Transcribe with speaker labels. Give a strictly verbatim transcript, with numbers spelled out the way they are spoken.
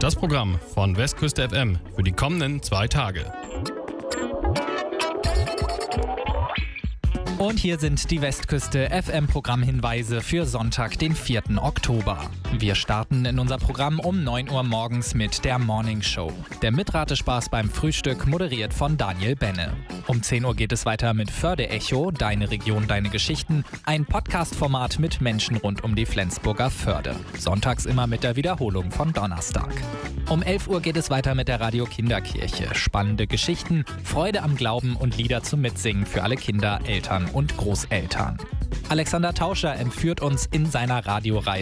Speaker 1: Das Programm von Westküste F M für die kommenden zwei Tage.
Speaker 2: Und hier sind die Westküste F M-Programmhinweise für Sonntag, den vierten Oktober. Wir starten in unser Programm um neun Uhr morgens mit der Morning Show. Der Mitratespaß beim Frühstück, moderiert von Daniel Benne. Um zehn Uhr geht es weiter mit Förde-Echo, Deine Region, deine Geschichten. Ein Podcast-Format mit Menschen rund um die Flensburger Förde. Sonntags immer mit der Wiederholung von Donnerstag. Um elf Uhr geht es weiter mit der Radio Kinderkirche. Spannende Geschichten, Freude am Glauben und Lieder zum Mitsingen für alle Kinder, Eltern und Großeltern. Alexander Tauscher entführt uns in seiner Radioreise